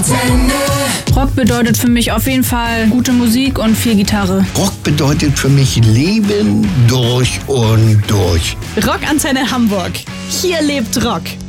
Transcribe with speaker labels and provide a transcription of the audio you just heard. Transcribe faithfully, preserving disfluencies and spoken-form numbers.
Speaker 1: Antenne.
Speaker 2: Rock bedeutet für mich auf jeden Fall gute Musik und viel Gitarre.
Speaker 3: Rock bedeutet für mich Leben durch und durch.
Speaker 4: Rockantenne Hamburg. Hier lebt Rock.